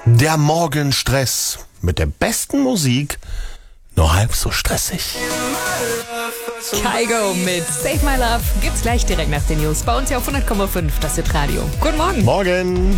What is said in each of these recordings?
Der Morgenstress mit der besten Musik, nur halb so stressig. Kygo mit Save My Love gibt's gleich direkt nach den News. Bei uns hier auf 100,5, das ist Radio. Guten Morgen. Morgen.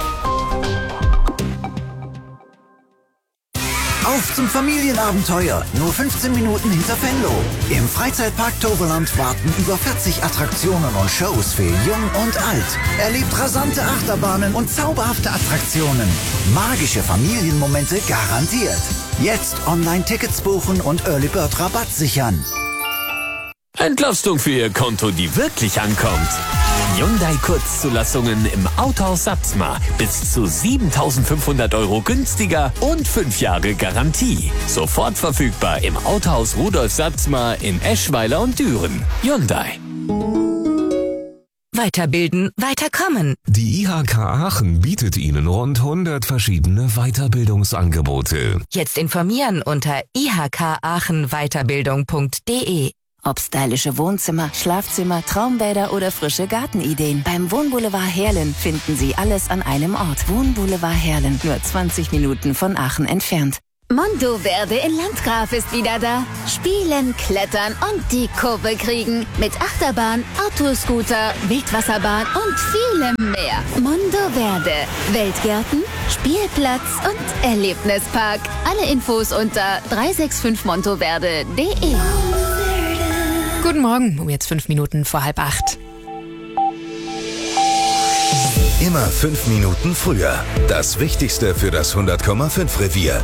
Auf zum Familienabenteuer, nur 15 Minuten hinter Venlo. Im Freizeitpark Toverland warten über 40 Attraktionen und Shows für Jung und Alt. Erlebt rasante Achterbahnen und zauberhafte Attraktionen. Magische Familienmomente garantiert. Jetzt Online-Tickets buchen und Early Bird Rabatt sichern. Entlastung für Ihr Konto, die wirklich ankommt. Hyundai Kurzzulassungen im Autohaus Satzmar. Bis zu 7.500 € günstiger und 5 Jahre Garantie. Sofort verfügbar im Autohaus Rudolf Satzmar in Eschweiler und Düren. Hyundai. Weiterbilden, weiterkommen. Die IHK Aachen bietet Ihnen rund 100 verschiedene Weiterbildungsangebote. Jetzt informieren unter ihkaachenweiterbildung.de. Ob stylische Wohnzimmer, Schlafzimmer, Traumbäder oder frische Gartenideen. Beim Wohnboulevard Herlen finden Sie alles an einem Ort. Wohnboulevard Herlen, nur 20 Minuten von Aachen entfernt. Monteverde in Landgraf ist wieder da. Spielen, klettern und die Kurve kriegen. Mit Achterbahn, Autoscooter, Wildwasserbahn und vielem mehr. Monteverde. Weltgärten, Spielplatz und Erlebnispark. Alle Infos unter 365monteverde.de. Guten Morgen, um jetzt 5 Minuten vor 7:30. Immer 5 Minuten früher. Das Wichtigste für das 100,5 Revier.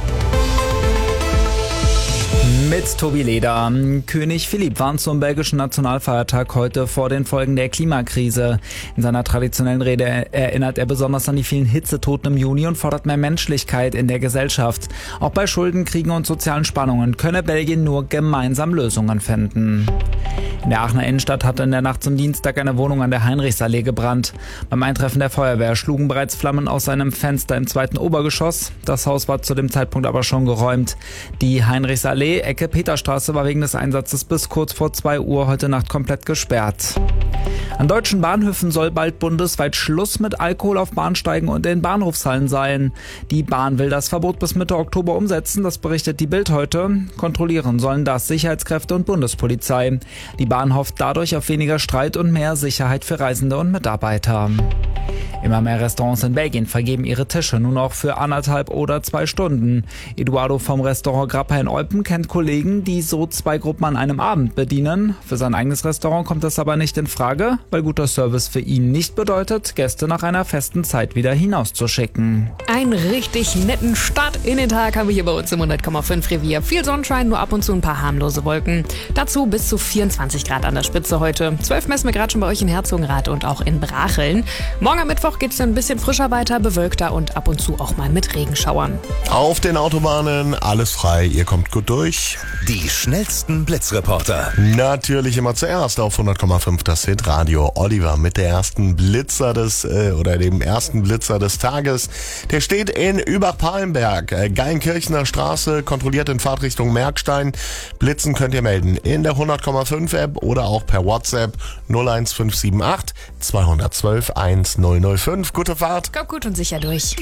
Mit Tobi Leder. König Philipp warnt zum belgischen Nationalfeiertag heute vor den Folgen der Klimakrise. In seiner traditionellen Rede erinnert er besonders an die vielen Hitzetoten im Juni und fordert mehr Menschlichkeit in der Gesellschaft. Auch bei Schulden, Kriegen und sozialen Spannungen könne Belgien nur gemeinsam Lösungen finden. In der Aachener Innenstadt hatte in der Nacht zum Dienstag eine Wohnung an der Heinrichsallee gebrannt. Beim Eintreffen der Feuerwehr schlugen bereits Flammen aus einem Fenster im 2. Obergeschoss. Das Haus war zu dem Zeitpunkt aber schon geräumt. Die Heinrichsallee, Ecke Peterstraße, war wegen des Einsatzes bis kurz vor 2 Uhr heute Nacht komplett gesperrt. An deutschen Bahnhöfen soll bald bundesweit Schluss mit Alkohol auf Bahnsteigen und in Bahnhofshallen sein. Die Bahn will das Verbot bis Mitte Oktober umsetzen, das berichtet die Bild heute. Kontrollieren sollen das Sicherheitskräfte und Bundespolizei. Die Bahn hofft dadurch auf weniger Streit und mehr Sicherheit für Reisende und Mitarbeiter. Immer mehr Restaurants in Belgien vergeben ihre Tische nur noch für 1,5 oder 2 Stunden. Eduardo vom Restaurant Grappa in Eupen kennt Kollegen, die so 2 Gruppen an einem Abend bedienen. Für sein eigenes Restaurant kommt das aber nicht in Frage, weil guter Service für ihn nicht bedeutet, Gäste nach einer festen Zeit wieder hinauszuschicken. Einen richtig netten Start in den Tag haben wir hier bei uns im 100,5 Revier. Viel Sonnenschein, nur ab und zu ein paar harmlose Wolken. Dazu bis zu 24 Grad an der Spitze heute. 12 messen wir gerade schon bei euch in Herzogenrath und auch in Bracheln. Morgen am Mittwoch geht es ein bisschen frischer weiter, bewölkter und ab und zu auch mal mit Regenschauern. Auf den Autobahnen alles frei, ihr kommt gut durch. Die schnellsten Blitzreporter. Natürlich immer zuerst auf 100,5 das Hitradio. Oliver mit der ersten Blitzer dem ersten Blitzer des Tages. Der steht in Übach-Palenberg, Geilenkirchener Straße, kontrolliert in Fahrtrichtung Merkstein. Blitzen könnt ihr melden in der 100,5 App oder auch per WhatsApp 01578 212 1005. Gute Fahrt. Kommt gut und sicher durch.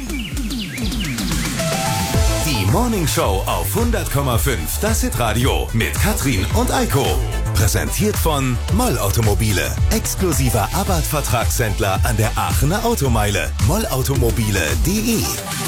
Die Morning Show auf 100,5 das Hitradio mit Katrin und Eiko. Präsentiert von Moll Automobile. Exklusiver Abarth-Vertragshändler an der Aachener Automeile. mollautomobile.de